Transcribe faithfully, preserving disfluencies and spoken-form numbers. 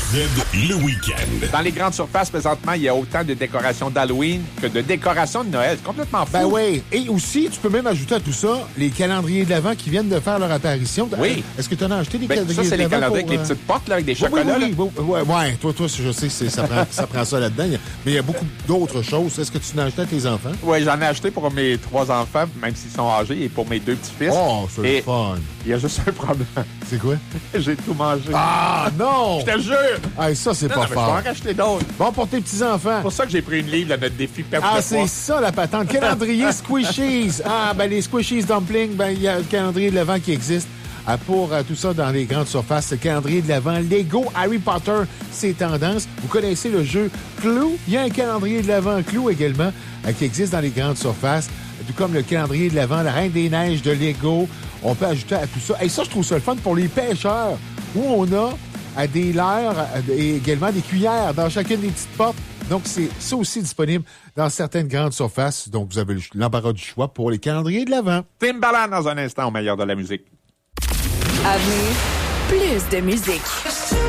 le week-end. Dans les grandes surfaces, présentement, il y a autant de décorations d'Halloween que de décorations de Noël. C'est complètement fou. Ben oui. Et aussi, tu peux même ajouter à tout ça les calendriers de l'Avent qui viennent de faire leur apparition. Oui. Est-ce que tu en as acheté des Ben, calendriers de ça, c'est les l'Avent calendriers pour, avec les euh... petites portes là, avec des Oui, chocolats. oui, oui, oui, oui. Ouais, toi, toi, je sais, c'est, ça, prend, ça prend ça là-dedans. Mais il y a beaucoup d'autres choses. Est-ce que tu en as acheté à tes enfants? Oui, j'en ai acheté pour mes trois enfants, même s'ils sont âgés, et pour mes deux petits-fils. Oh, c'est et le fun. Il y a juste un problème. C'est quoi? J'ai tout mangé. Ah, non! Je te jure! Hey, ça, c'est Non, pas non, mais fort. je vais en racheter d'autres. Bon, pour tes petits-enfants. C'est pour ça que j'ai pris une livre de notre défi perte Ah, de c'est poids. ça, la patente. Calendrier Squishies. Ah, ben les Squishies Dumpling, ben il y a le calendrier de l'Avent qui existe. Ah, pour euh, tout ça dans les grandes surfaces, le calendrier de l'Avent, Lego, Harry Potter, c'est tendance. Vous connaissez le jeu Clou? Il y a un calendrier de l'Avent Clou également euh, qui existe dans les grandes surfaces. Tout comme le calendrier de l'Avent, la Reine des Neiges de Lego. On peut ajouter à tout ça. Et ça, je trouve ça le fun pour les pêcheurs, où on a à des leurres et également des cuillères dans chacune des petites portes. Donc, c'est ça aussi disponible dans certaines grandes surfaces. Donc, vous avez l'embarras du choix pour les calendriers de l'Avent. Timbaland dans un instant au meilleur de la musique. À venir, plus de musique.